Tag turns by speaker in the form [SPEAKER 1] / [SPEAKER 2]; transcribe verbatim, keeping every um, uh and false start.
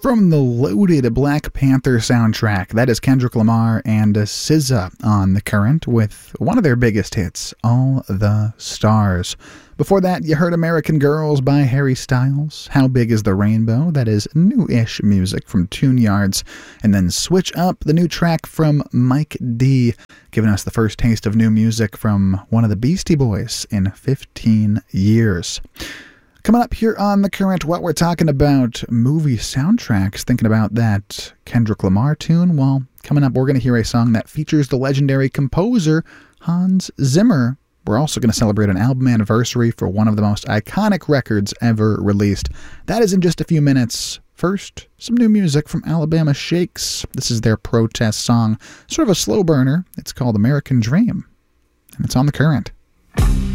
[SPEAKER 1] From the loaded Black Panther soundtrack, that is Kendrick Lamar and S Z A on The Current with one of their biggest hits, All the Stars. Before that, you heard American Girls by Harry Styles, How Big is the Rainbow, that is new-ish music from Tune Yards, and then Switch Up, the new track from Mike D, giving us the first taste of new music from one of the Beastie Boys in fifteen years. Coming up here on The Current, what we're talking about, movie soundtracks, thinking about that Kendrick Lamar tune. Well, coming up, we're going to hear a song that features the legendary composer Hans Zimmer. We're also going to celebrate an album anniversary for one of the most iconic records ever released. That is in just a few minutes. First, some new music from Alabama Shakes. This is their protest song, sort of a slow burner. It's called American Dream, and it's on The Current.